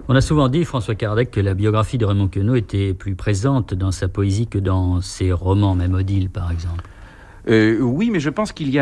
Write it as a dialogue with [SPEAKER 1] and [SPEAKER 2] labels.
[SPEAKER 1] On a souvent dit, François Kardec, que la biographie de Raymond Queneau était plus présente dans sa poésie que dans ses romans, même Odile par exemple.
[SPEAKER 2] Oui, mais je pense qu'il y a